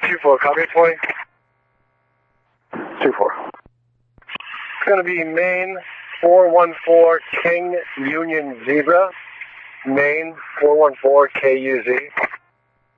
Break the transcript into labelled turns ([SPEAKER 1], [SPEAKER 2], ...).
[SPEAKER 1] 2-4, copy point.
[SPEAKER 2] 2-4.
[SPEAKER 1] It's going to be Maine 414 King Union Zebra. Maine 414 KUZ.